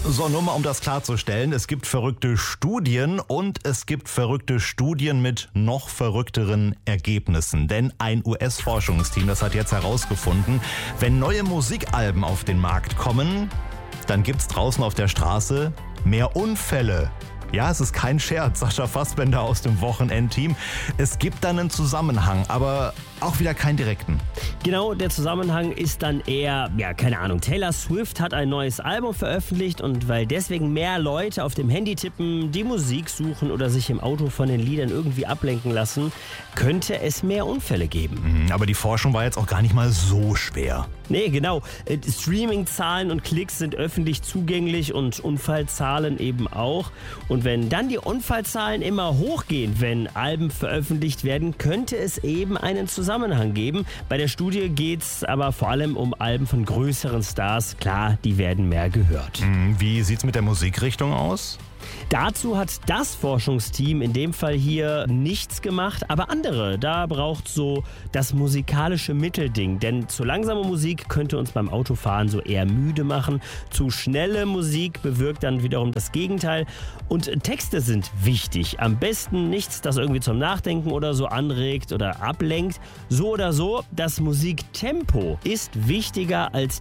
So, nur mal um das klarzustellen, es gibt verrückte Studien und es gibt verrückte Studien mit noch verrückteren Ergebnissen. Denn ein US-Forschungsteam, das hat jetzt herausgefunden, wenn neue Musikalben auf den Markt kommen, dann gibt's draußen auf der Straße mehr Unfälle. Ja, es ist kein Scherz, Sascha Fassbender aus dem Wochenendteam. Es gibt dann einen Zusammenhang, aber auch wieder keinen direkten. Genau, der Zusammenhang ist dann eher, keine Ahnung, Taylor Swift hat ein neues Album veröffentlicht und weil deswegen mehr Leute auf dem Handy tippen, die Musik suchen oder sich im Auto von den Liedern irgendwie ablenken lassen, könnte es mehr Unfälle geben. Aber die Forschung war jetzt auch gar nicht mal so schwer. Nee, genau. Streaming-Zahlen und Klicks sind öffentlich zugänglich und Unfallzahlen eben auch. Und wenn dann die Unfallzahlen immer hochgehen, wenn Alben veröffentlicht werden, könnte es eben einen Zusammenhang geben. Bei der Studie geht es aber vor allem um Alben von größeren Stars. Klar, die werden mehr gehört. Wie sieht's mit der Musikrichtung aus? Dazu hat das Forschungsteam in dem Fall hier nichts gemacht, aber andere. Da braucht so das musikalische Mittelding, denn zu langsame Musik könnte uns beim Autofahren so eher müde machen. Zu schnelle Musik bewirkt dann wiederum das Gegenteil. Und Texte sind wichtig. Am besten nichts, das irgendwie zum Nachdenken oder so anregt oder ablenkt. So oder so, das Musiktempo ist wichtiger als